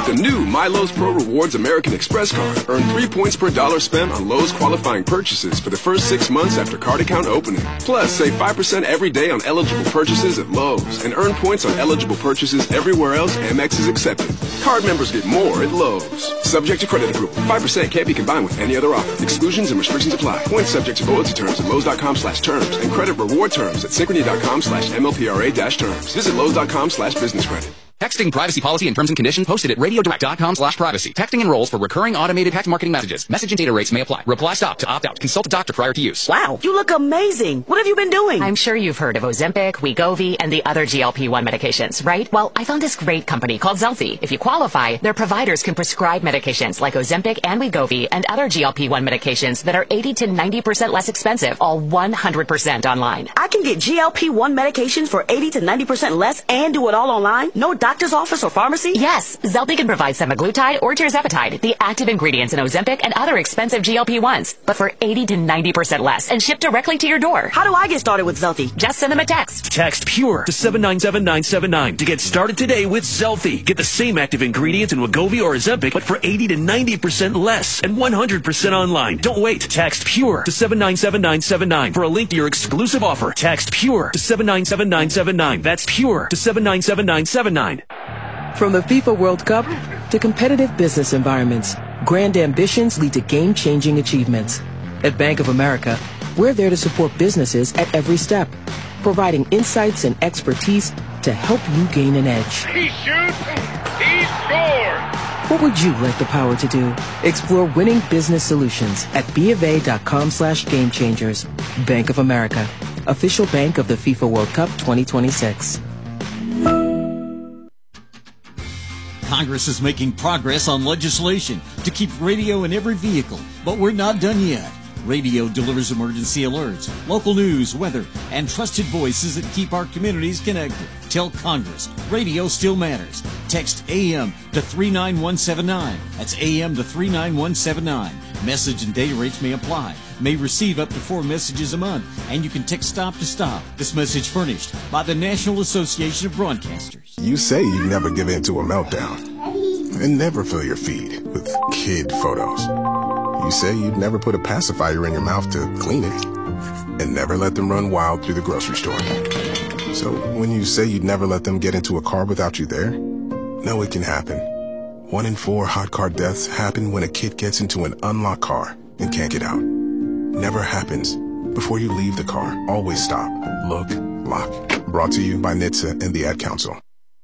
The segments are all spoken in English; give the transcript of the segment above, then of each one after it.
With the new MyLowe's Pro Rewards American Express card, earn 3 points per dollar spent on Lowe's qualifying purchases for the first 6 months after card account opening. Plus, save 5% every day on eligible purchases at Lowe's and earn points on eligible purchases everywhere else Amex is accepted. Card members get more at Lowe's. Subject to credit approval. 5% can't be combined with any other offer. Exclusions and restrictions apply. Points subject to loyalty terms at Lowe's.com/terms and credit reward terms at Synchrony.com/MLPRA-terms. Visit Lowe's.com/business credit. Texting privacy policy and terms and conditions posted at radiodirect.com/privacy. Texting enrolls for recurring automated text marketing messages. Message and data rates may apply. Reply stop to opt out. Consult a doctor prior to use. Wow, you look amazing. What have you been doing? I'm sure you've heard of Ozempic, Wegovy, and the other GLP-1 medications, right? Well, I found this great company called Zelfie. If you qualify, their providers can prescribe medications like Ozempic and Wegovy and other GLP-1 medications that are 80 to 90% less expensive, all 100% online. I can get GLP-1 medications for 80 to 90% less and do it all online? No doctor's office or pharmacy? Yes, Zelfie can provide semaglutide or tirzepatide, the active ingredients in Ozempic and other expensive GLP-1s, but for 80 to 90% less and shipped directly to your door. How do I get started with Zelfie? Just send them a text. Text PURE to 797-979 to get started today with Zelfie. Get the same active ingredients in Wegovy or Ozempic, but for 80 to 90% less and 100% online. Don't wait. Text PURE to 797-979 for a link to your exclusive offer. Text PURE to 797-979. That's PURE to 797-979. From the FIFA World Cup to competitive business environments, grand ambitions lead to game-changing achievements. At Bank of America, we're there to support businesses at every step, providing insights and expertise to help you gain an edge. He shoots, he scores! What would you like the power to do? Explore winning business solutions at BofA.com/gamechangers. Bank of America, official bank of the FIFA World Cup 2026. Congress is making progress on legislation to keep radio in every vehicle, but we're not done yet. Radio delivers emergency alerts, local news, weather, and trusted voices that keep our communities connected. Tell Congress, radio still matters. Text AM to 39179. That's AM to 39179. Message and data rates may apply. May receive up to 4 messages a month, and you can text stop to stop. This message furnished by the National Association of Broadcasters. You say you never give in to a meltdown and never fill your feed with kid photos. You say you'd never put a pacifier in your mouth to clean it and never let them run wild through the grocery store. So when you say you'd never let them get into a car without you there, no, it can happen. 1 in 4 hot car deaths happen when a kid gets into an unlocked car and can't get out. Never happens. Before you leave the car, always stop, look, lock. Brought to you by NHTSA and the Ad Council.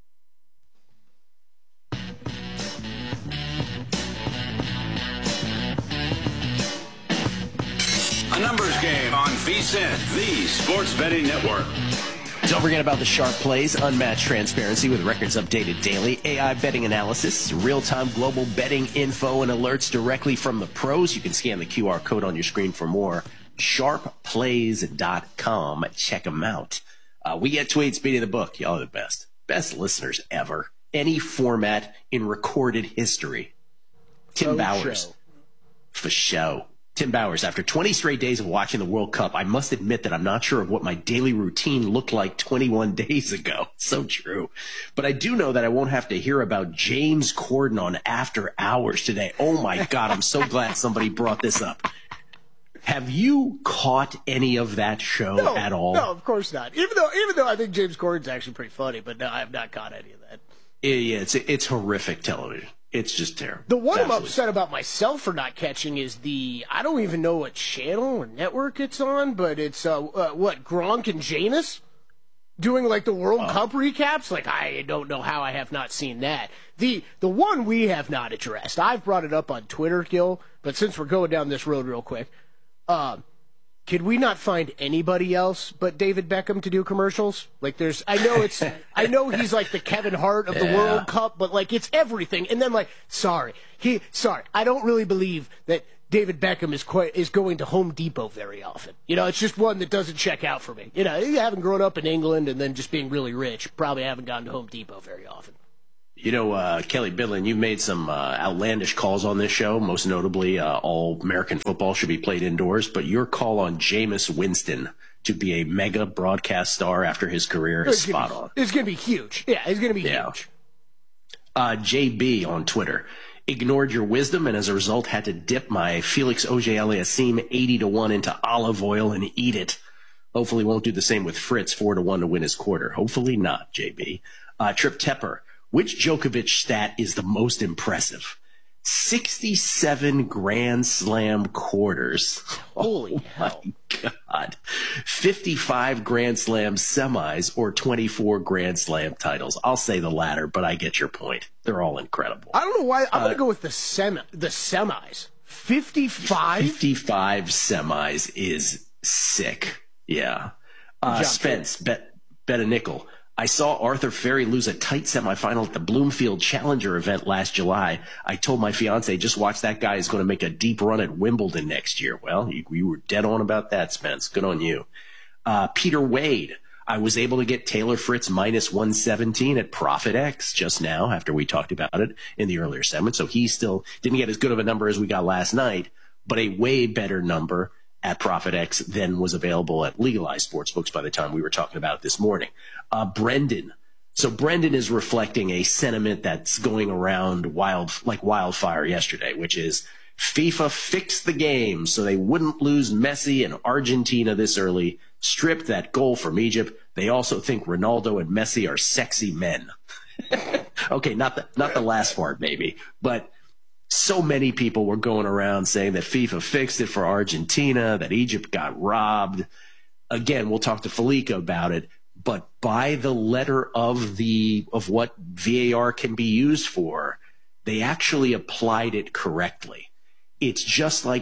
A numbers game on VSiN, the sports betting network. Don't forget about the sharp plays, unmatched transparency with records updated daily, AI betting analysis, real-time global betting info and alerts directly from the pros. You can scan the QR code on your screen for more. Sharpplays.com. Check them out. We get tweets beating the book. Y'all are the best. Best listeners ever. Any format in recorded history. Tim Bowers. For show. Tim Bowers, after 20 straight days of watching the World Cup, I must admit that I'm not sure of what my daily routine looked like 21 days ago. So true. But I do know that I won't have to hear about James Corden on After Hours today. Oh, my God. I'm so glad somebody brought this up. Have you caught any of that show at all? No, of course not. Even though I think James Corden's actually pretty funny, but no, I have not caught any of that. Yeah, it's horrific television. It's just terrible. The one I'm upset about myself for not catching is I don't even know what channel or network it's on, but it's, Gronk and Jameis doing, like, the World Cup recaps? Like, I don't know how I have not seen that. The one we have not addressed, I've brought it up on Twitter, Gil, but since we're going down this road real quick, could we not find anybody else but David Beckham to do commercials? Like, I know he's like the Kevin Hart of the World Cup, but like it's everything. And then like, sorry, I don't really believe that David Beckham is going to Home Depot very often. You know, it's just one that doesn't check out for me. You know, having grown up in England and then just being really rich, probably haven't gone to Home Depot very often. You know, Kelly Bidlin, you've made some outlandish calls on this show. Most notably, all American football should be played indoors. But your call on Jameis Winston to be a mega broadcast star after his career is spot on. It's going to be huge. Yeah, it's going to be huge. JB on Twitter. Ignored your wisdom and as a result had to dip my Felix Auger-Aliassime 80-1 into olive oil and eat it. Hopefully won't do the same with Fritz 4-1 to win his quarter. Hopefully not, JB. Trip Tepper. Which Djokovic stat is the most impressive? 67 Grand Slam quarters. Holy hell. My God. 55 Grand Slam semis or 24 Grand Slam titles. I'll say the latter, but I get your point. They're all incredible. I don't know why. I'm going to go with the semis. 55? 55 semis is sick. Yeah. Spence, bet a nickel. I saw Arthur Ferry lose a tight semifinal at the Bloomfield Challenger event last July. I told my fiance, just watch that guy is going to make a deep run at Wimbledon next year. Well, you were dead on about that, Spence. Good on you. Peter Wade. I was able to get Taylor Fritz minus 117 at Profit X just now after we talked about it in the earlier segment. So he still didn't get as good of a number as we got last night, but a way better number at Profit X than was available at legalized sportsbooks by the time we were talking about it this morning. Brendan. So Brendan is reflecting a sentiment that's going around like wildfire yesterday, which is FIFA fixed the game so they wouldn't lose Messi and Argentina this early, stripped that goal from Egypt. They also think Ronaldo and Messi are sexy men. Okay, not the last part maybe, but so many people were going around saying that FIFA fixed it for Argentina, that Egypt got robbed. Again, we'll talk to Felica about it, but by the letter of what VAR can be used for, they actually applied it correctly. It's just like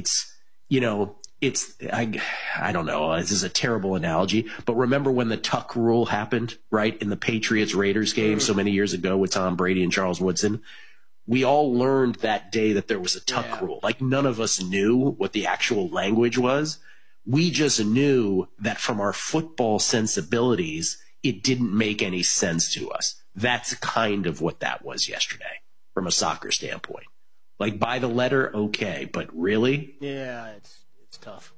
I don't know, this is a terrible analogy, but remember when the tuck rule happened, right, in the Patriots-Raiders game so many years ago with Tom Brady and Charles Woodson? We all learned that day that there was a tuck rule. Like none of us knew what the actual language was. We just knew that from our football sensibilities, it didn't make any sense to us. That's kind of what that was yesterday from a soccer standpoint. Like by the letter, okay, but really? Yeah, it's tough.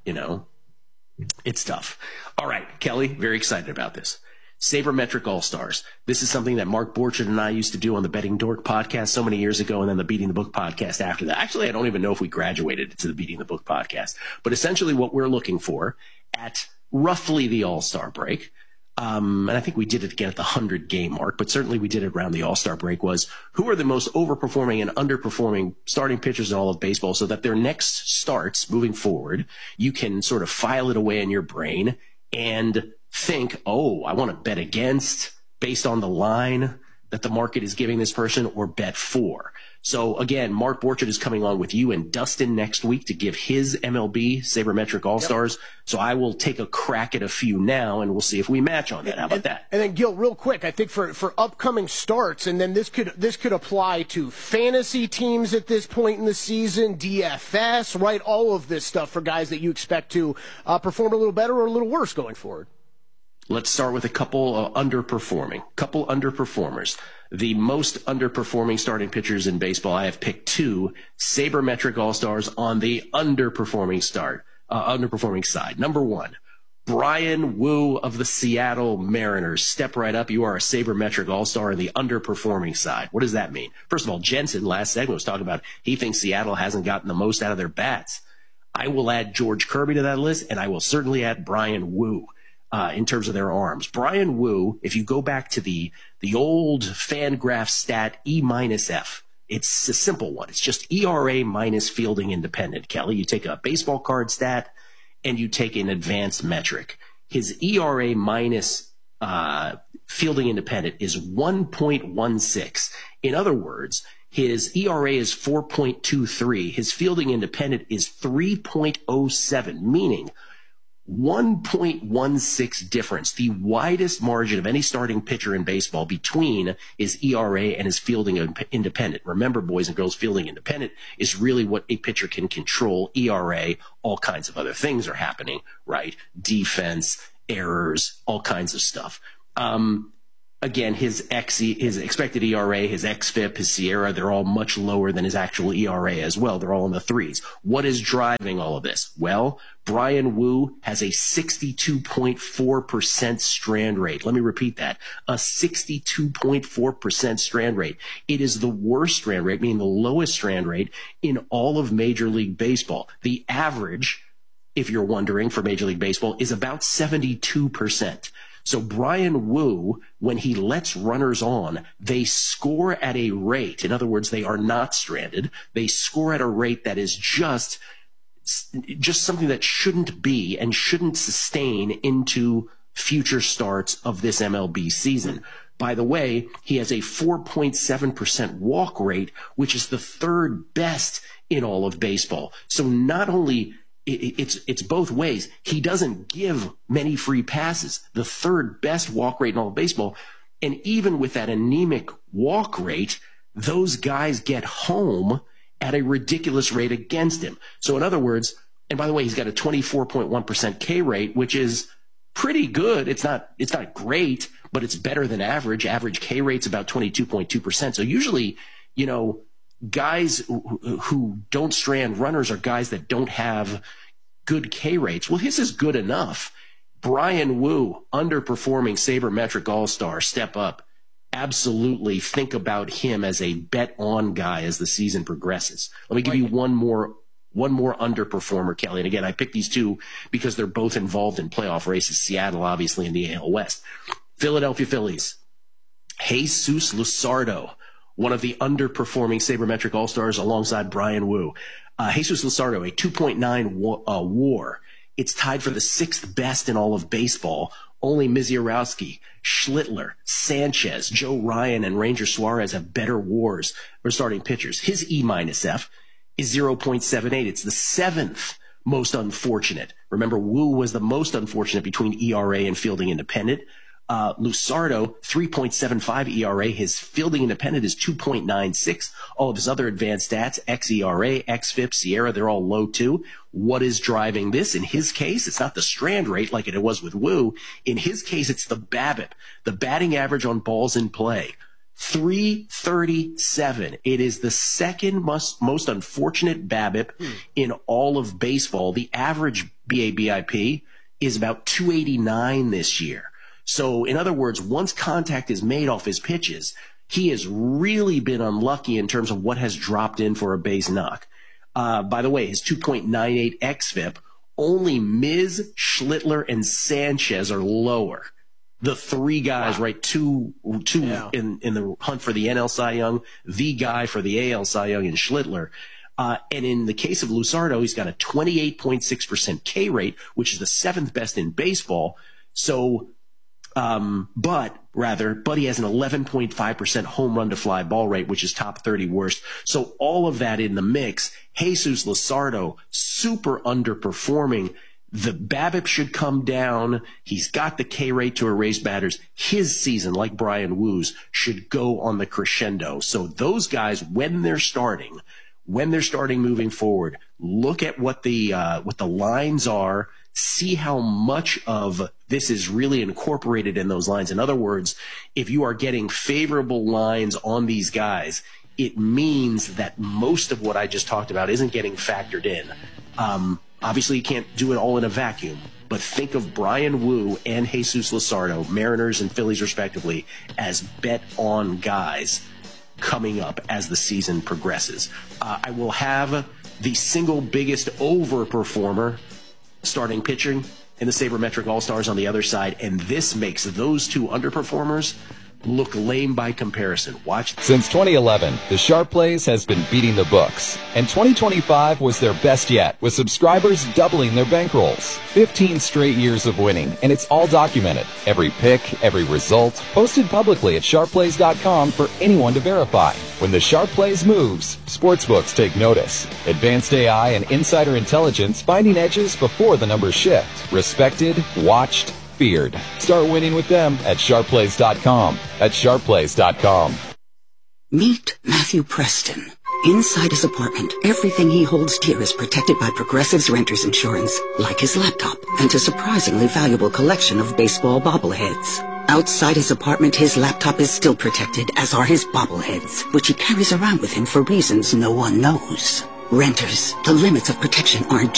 It's tough. All right, Kelly, very excited about this. Sabermetric All-Stars. This is something that Mark Borchardt and I used to do on the Betting Dork podcast so many years ago, and then the Beating the Book podcast after that. Actually, I don't even know if we graduated to the Beating the Book podcast. But essentially what we're looking for at roughly the All-Star break, and I think we did it again at the 100-game mark, but certainly we did it around the All-Star break, was who are the most overperforming and underperforming starting pitchers in all of baseball so that their next starts moving forward, you can sort of file it away in your brain and think, oh, I want to bet against based on the line that the market is giving this person or bet for. So again, Mark Borchardt is coming on with you and Dustin next week to give his MLB Sabermetric All-Stars. Yep. So I will take a crack at a few now and we'll see if we match on that. How about that? And then Gil, real quick, I think for upcoming starts, and then this could apply to fantasy teams at this point in the season, DFS, right? All of this stuff for guys that you expect to perform a little better or a little worse going forward. Let's start with a couple underperformers. The most underperforming starting pitchers in baseball, I have picked two Sabermetric All-Stars on the underperforming side. Number one, Brian Wu of the Seattle Mariners. Step right up. You are a Sabermetric All-Star on the underperforming side. What does that mean? First of all, Jensen last segment was talking about he thinks Seattle hasn't gotten the most out of their bats. I will add George Kirby to that list, and I will certainly add Brian Wu. In terms of their arms. Brian Wu, if you go back to the old Fangraph stat E-F, it's a simple one. It's just ERA minus fielding independent, Kelly. You take a baseball card stat and you take an advanced metric. His ERA minus fielding independent is 1.16. In other words, his ERA is 4.23. His fielding independent is 3.07, meaning 1.16 difference, the widest margin of any starting pitcher in baseball between his ERA and his fielding independent. Remember, boys and girls, fielding independent is really what a pitcher can control. ERA, all kinds of other things are happening, right? Defense, errors, all kinds of stuff. Again, his expected ERA, his xFIP, his SIERA, they're all much lower than his actual ERA as well. They're all in the 3s. What is driving all of this? Well, Bryan Woo has a 62.4% strand rate. Let me repeat that. A 62.4% strand rate. It is the worst strand rate, meaning the lowest strand rate in all of Major League Baseball. The average, if you're wondering, for Major League Baseball is about 72%. So Bryan Woo, when he lets runners on, they score at a rate. In other words, they are not stranded. They score at a rate that is just something that shouldn't be and shouldn't sustain into future starts of this MLB season. By the way, he has a 4.7% walk rate, which is the 3rd best in all of baseball. So not only it's both ways. He doesn't give many free passes. The 3rd best walk rate in all of baseball. And even with that anemic walk rate, those guys get home at a ridiculous rate against him. So in other words, and by the way, he's got a 24.1% K rate, which is pretty good. It's not great, but it's better than average. Average K rate's about 22.2%. So usually, guys who don't strand runners are guys that don't have good K rates. Well, his is good enough. Bryan Woo, underperforming sabermetric all-star, step up. Absolutely think about him as a bet-on guy as the season progresses. Let me give you one more underperformer, Kelly. And again, I picked these two because they're both involved in playoff races. Seattle, obviously, in the AL West. Philadelphia Phillies. Jesus Luzardo, one of the underperforming sabermetric all-stars alongside Bryan Woo. Jesus Luzardo, a 2.9 WAR. It's tied for the 6th best in all of baseball. Only Misiorowski, Schlittler, Sanchez, Joe Ryan, and Ranger Suarez have better WARs for starting pitchers. His E-F is 0.78. It's the 7th most unfortunate. Remember, Woo was the most unfortunate between ERA and fielding independent. Luzardo, 3.75 ERA. His fielding independent is 2.96. All of his other advanced stats, xERA, xFIP, SIERA, they're all low too. What is driving this? In his case, it's not the strand rate like it was with Woo. In his case, it's the BABIP, the batting average on balls in play. 337. It is the second most unfortunate BABIP in all of baseball. The average BABIP is about 289 this year. So, in other words, once contact is made off his pitches, he has really been unlucky in terms of what has dropped in for a base knock. By the way, his 2.98 xFIP, only Miz, Schlittler, and Sanchez are lower. The 3 guys, right, two in the hunt for the NL Cy Young, the guy for the AL Cy Young in Schlittler. And in the case of Luzardo, he's got a 28.6% K rate, which is the 7th best in baseball. So, but he has an 11.5% home run to fly ball rate, which is top 30 worst. So all of that in the mix, Jesus Luzardo, super underperforming. The BABIP should come down. He's got the K rate to erase batters. His season, like Bryan Woo's, should go on the crescendo. So those guys, when they're starting moving forward, look at what the lines are. See how much of this is really incorporated in those lines. In other words, if you are getting favorable lines on these guys, it means that most of what I just talked about isn't getting factored in. Obviously, you can't do it all in a vacuum, but think of Bryan Woo and Jesus Luzardo, Mariners and Phillies respectively, as bet-on guys coming up as the season progresses. I will have the single biggest overperformer starting pitching in the sabermetric all-stars on the other side, and this makes those two underperformers look lame by comparison. Watch. Since 2011, the Sharp Plays has been beating the books, and 2025 was their best yet, with subscribers doubling their bankrolls. 15 straight years of winning, and it's all documented. Every pick, every result, posted publicly at sharpplays.com for anyone to verify. When the Sharp Plays moves, sportsbooks take notice. Advanced AI and insider intelligence finding edges before the numbers shift. Respected, watched, feared. Start winning with them at sharpplays.com. At sharpplays.com. Meet Matthew Preston. Inside his apartment, everything he holds dear is protected by Progressive's renter's insurance, like his laptop and a surprisingly valuable collection of baseball bobbleheads. Outside his apartment, his laptop is still protected, as are his bobbleheads, which he carries around with him for reasons no one knows. Renters, the limits of protection aren't